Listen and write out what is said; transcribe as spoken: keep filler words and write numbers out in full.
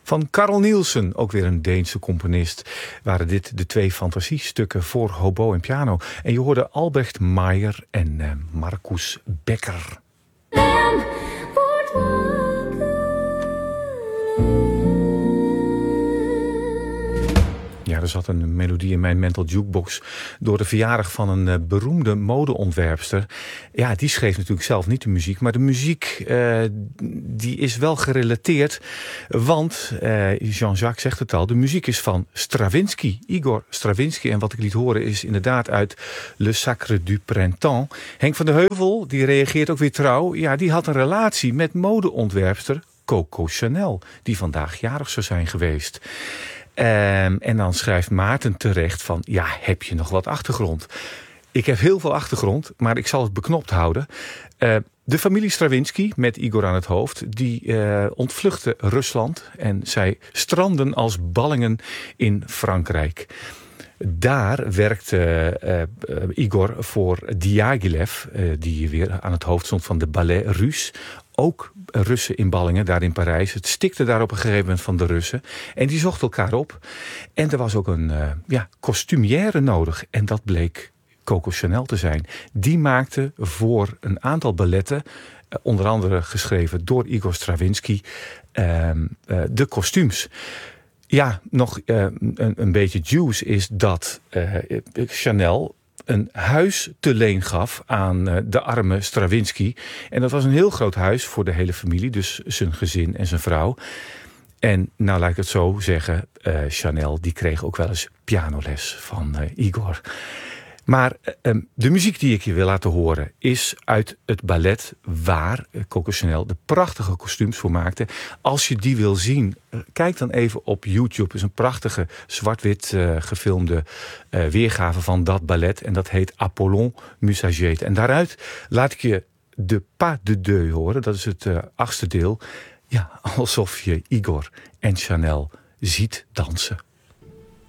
Van Carl Nielsen, ook weer een Deense componist, waren dit de twee fantasiestukken voor hobo en piano. En je hoorde Albrecht Meyer en uh, Marcus Becker. Ja, er zat een melodie in mijn mental jukebox door de verjaardag van een uh, beroemde modeontwerpster. Ja, die schreef natuurlijk zelf niet de muziek, maar de muziek uh, die is wel gerelateerd. Want, uh, Jean-Jacques zegt het al, de muziek is van Stravinsky, Igor Stravinsky. En wat ik liet horen is inderdaad uit Le Sacre du Printemps. Henk van der Heuvel, die reageert ook weer trouw. Ja, die had een relatie met modeontwerpster Coco Chanel, die vandaag jarig zou zijn geweest. Um, en dan schrijft Maarten terecht van, ja, heb je nog wat achtergrond? Ik heb heel veel achtergrond, maar ik zal het beknopt houden. Uh, de familie Stravinsky, met Igor aan het hoofd, die uh, ontvluchtte Rusland en zij stranden als ballingen in Frankrijk. Daar werkte uh, uh, Igor voor Diaghilev, uh, die weer aan het hoofd stond van de Ballet Russe. Ook Russen in ballingen, daar in Parijs. Het stikte daar op een gegeven moment van de Russen. En die zochten elkaar op. En er was ook een uh, ja, kostumière nodig. En dat bleek Coco Chanel te zijn. Die maakte voor een aantal balletten, uh, onder andere geschreven door Igor Stravinsky, uh, uh, de kostuums. Ja, nog uh, een, een beetje juice is dat uh, Chanel een huis te leen gaf aan uh, de arme Stravinsky. En dat was een heel groot huis voor de hele familie, dus zijn gezin en zijn vrouw. En nou laat ik het zo zeggen, uh, Chanel die kreeg ook wel eens pianoles van uh, Igor. Maar uh, de muziek die ik je wil laten horen is uit het ballet waar uh, Coco Chanel de prachtige kostuums voor maakte. Als je die wil zien, uh, kijk dan even op YouTube. Het is een prachtige zwart-wit uh, gefilmde uh, weergave van dat ballet. En dat heet Apollon Musagète. En daaruit laat ik je de Pas de Deux horen. Dat is het uh, achtste deel. Ja, alsof je Igor en Chanel ziet dansen.